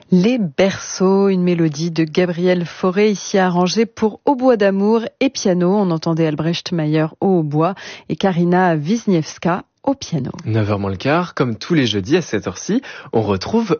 Les berceaux, une mélodie de Gabriel Fauré, ici arrangée pour hautbois d'amour et piano. On entendait Albrecht Meyer au hautbois et Karina Wisniewska au piano. 9h moins le quart, comme tous les jeudis à cette heure-ci, on retrouve